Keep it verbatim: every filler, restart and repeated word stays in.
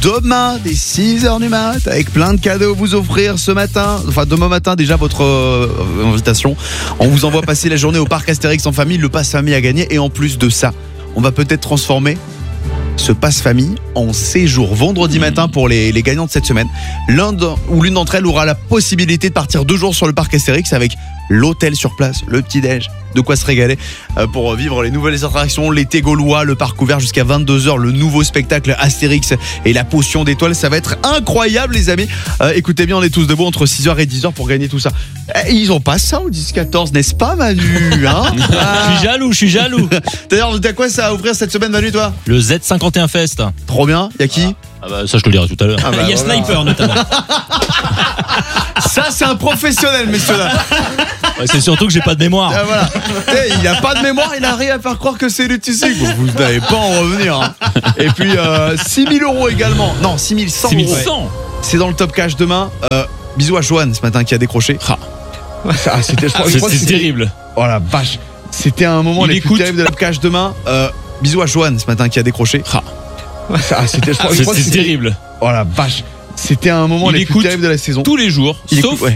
demain dès six heures du mat avec plein de cadeaux à vous offrir ce matin. Enfin demain matin déjà votre euh, invitation. On vous envoie passer la journée au parc Astérix en famille, le pass famille à gagner et en plus de ça, on va peut-être transformer ce passe famille en séjour vendredi matin pour les, les gagnants de cette semaine. L'un de, ou l'une d'entre elles aura la possibilité de partir deux jours sur le parc Astérix avec l'hôtel sur place, le petit-déj, de quoi se régaler euh, pour vivre les nouvelles attractions, l'été gaulois, le parc ouvert jusqu'à vingt-deux heures, le nouveau spectacle Astérix et la potion d'étoiles. Ça va être incroyable les amis. Euh, écoutez bien, on est tous debout entre six heures et dix heures pour gagner tout ça. Eh, ils ont pas ça au dix quatorze, n'est-ce pas Manu, hein? Ah. Je suis jaloux, je suis jaloux. D'ailleurs, t'as quoi ça à ouvrir cette semaine Manu toi? Le Z cinquante et un Fest. Trop bien, y'a qui? Ah bah ça je te le dirai tout à l'heure. Ah bah, il y a voilà. Sniper notamment. Ça c'est un professionnel messieurs là. Ouais, c'est surtout que j'ai pas de mémoire. Ah, voilà. Hey, il a pas de mémoire, il arrive à faire croire que c'est le tissu. Vous, vous n'allez pas en revenir. Hein. Et puis euh, six mille euros également. Non, six mille cent six mille euros. cent. C'est dans le top cash demain. Euh, bisous à Joanne ce matin qui a décroché. Ah. Ah, c'était, je crois, je C'est, crois que c'est c'était- terrible. Oh la vache. C'était un moment Il les plus écoute. terribles de la cash demain. Euh, bisous à Joanne ce matin qui a décroché. Ah. Ah, c'était, je crois, je C'est, crois que c'est c'était- terrible. Oh la vache. C'était un moment Il les plus écoute terribles de la saison. Tous les jours, Il sauf écoute, ouais.